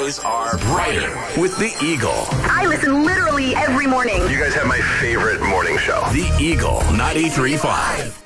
shows are brighter with The Eagle. I listen literally every morning. You guys have my favorite morning show. The Eagle 93.5.